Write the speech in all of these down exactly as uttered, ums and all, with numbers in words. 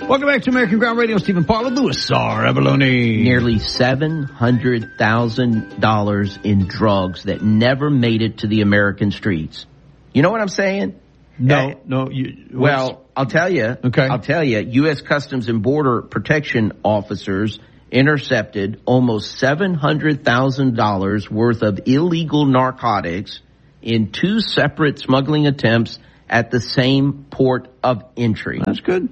Welcome back to American Ground Radio. Stephen Parler, Louis R. Abalone. Nearly seven hundred thousand dollars in drugs that never made it to the American streets. You know what I'm saying? No, uh, no. You, well, I'll tell you. Okay. I'll tell you. U S Customs and Border Protection officers intercepted almost seven hundred thousand dollars worth of illegal narcotics in two separate smuggling attempts at the same port of entry. That's good.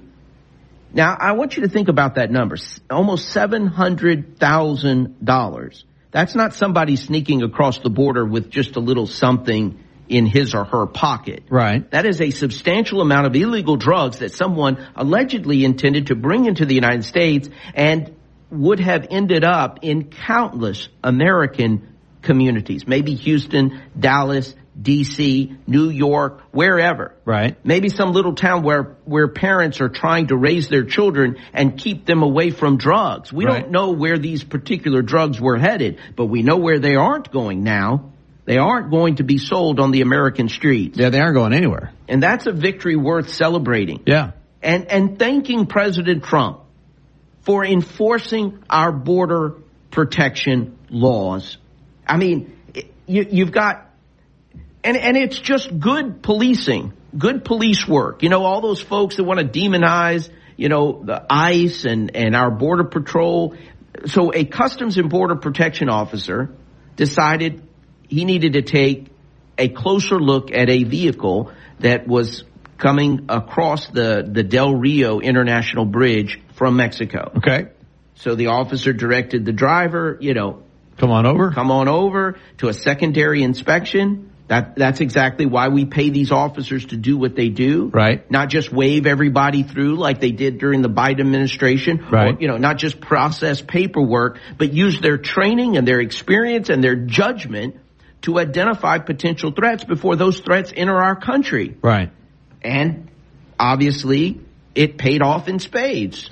Now, I want you to think about that number. Almost seven hundred thousand dollars. That's not somebody sneaking across the border with just a little something in his or her pocket. Right. That is a substantial amount of illegal drugs that someone allegedly intended to bring into the United States and would have ended up in countless American communities. Maybe Houston, Dallas, D C, New York, wherever. Right. Maybe some little town where, where parents are trying to raise their children and keep them away from drugs. We Right. don't know where these particular drugs were headed, but we know where they aren't going now. They aren't going to be sold on the American streets. Yeah, they aren't going anywhere. And that's a victory worth celebrating. Yeah. And, and thanking President Trump for enforcing our border protection laws. I mean, you, you've got, and, and it's just good policing, good police work. You know, all those folks that want to demonize, you know, the ICE and, and our border patrol. So a Customs and Border Protection officer decided he needed to take a closer look at a vehicle that was coming across the, the Del Rio International Bridge from Mexico. Okay. So the officer directed the driver, you know, come on over, come on over to a secondary inspection. That, that's exactly why we pay these officers to do what they do. Right. Not just wave everybody through like they did during the Biden administration. Right. Or, you know, not just process paperwork, but use their training and their experience and their judgment to identify potential threats before those threats enter our country. Right. And obviously, it paid off in spades.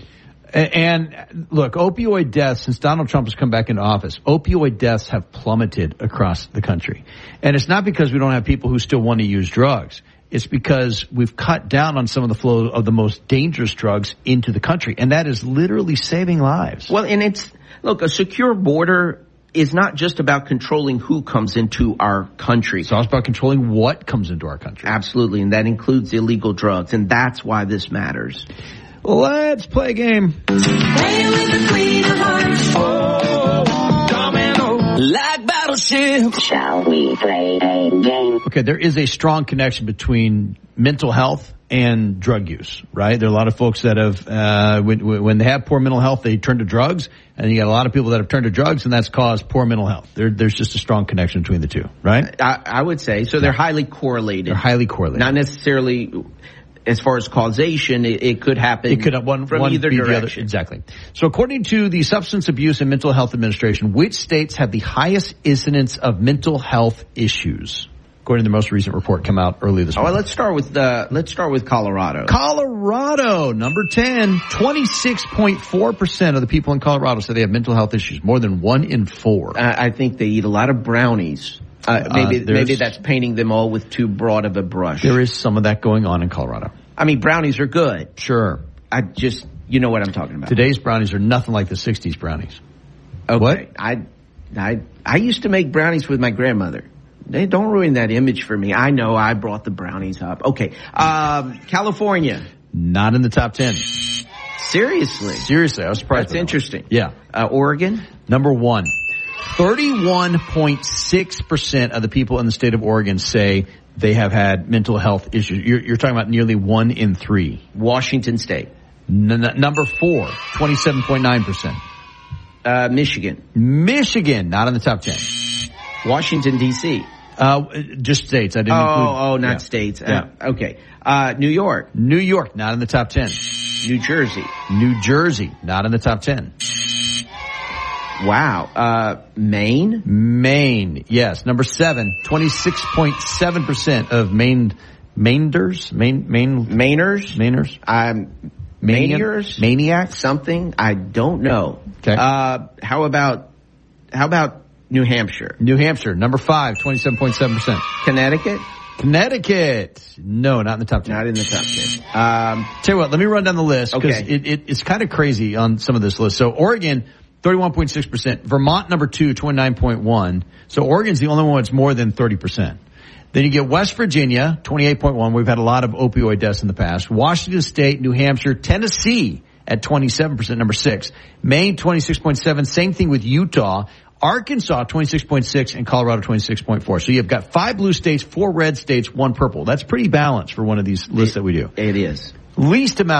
And look, opioid deaths, since Donald Trump has come back into office, opioid deaths have plummeted across the country. And it's not because we don't have people who still want to use drugs. It's because we've cut down on some of the flow of the most dangerous drugs into the country. And that is literally saving lives. Well, and it's, look, a secure border is not just about controlling who comes into our country. It's also about controlling what comes into our country. Absolutely, and that includes illegal drugs, and that's why this matters. Let's play a game. Play with the Queen of Hearts. Oh, domino, like battleship. Shall we play a game? Okay, there is a strong connection between mental health and drug use, right? There are a lot of folks that have, uh, when, when they have poor mental health, they turn to drugs, and you got a lot of people that have turned to drugs, and that's caused poor mental health. There, there's just a strong connection between the two, right? I, I would say. So they're highly correlated. They're highly correlated. Not necessarily as far as causation, it, it could happen it could have one, from one either be direction. The other. Exactly. So according to the Substance Abuse and Mental Health Administration, which states have the highest incidence of mental health issues? According to the most recent report come out earlier this week. month. Well, let's start with the, let's start with Colorado. Colorado, number ten, twenty-six point four percent of the people in Colorado say they have mental health issues, more than one in four. I, I think they eat a lot of brownies. Uh, maybe, uh, maybe that's painting them all with too broad of a brush. There is some of that going on in Colorado. I mean, brownies are good. Sure. I just, you know what I'm talking about. Today's brownies are nothing like the sixties brownies. Okay. What? I, I, I used to make brownies with my grandmother. They don't ruin that image for me. I know I brought the brownies up. Okay. Um, California. Not in the top ten. Seriously? Seriously. I was surprised. That's interesting. That yeah. Uh, Oregon? Number one. thirty-one point six percent of the people in the state of Oregon say they have had mental health issues. You're, you're talking about nearly one in three. Washington State. N- n- number four, twenty-seven point nine percent. Uh, Michigan. Michigan, not in the top ten. Washington, D C. Uh, just states. I didn't oh, include. Oh, not yeah. states. Yeah. Uh, okay. Uh, New York. New York, not in the top ten. New Jersey. New Jersey, not in the top ten. Wow. Uh, Maine? Maine, yes. Number seven, twenty-six point seven percent of Maine, Mainers? Maine, Maine, Mainers? Mainers? Um, Manian? Maniers? Maniacs? Something? I don't know. Okay. Uh, how about, how about New Hampshire? New Hampshire, number five, twenty-seven point seven percent. Connecticut? Connecticut. No, not in the top ten. Not in the top ten. Um, Tell you what, let me run down the list because Okay. it, it, it's kind of crazy on some of this list. So Oregon, thirty-one point six percent. Vermont, number two, twenty-nine point one. So Oregon's the only one that's more than thirty percent. Then you get West Virginia, twenty-eight point one. We've had a lot of opioid deaths in the past. Washington State, New Hampshire, Tennessee at twenty-seven percent, number six. Maine, twenty-six point seven. Same thing with Utah. Arkansas, twenty-six point six, and Colorado, twenty-six point four. So you've got five blue states, four red states, one purple. That's pretty balanced for one of these lists that we do. It is. Least amount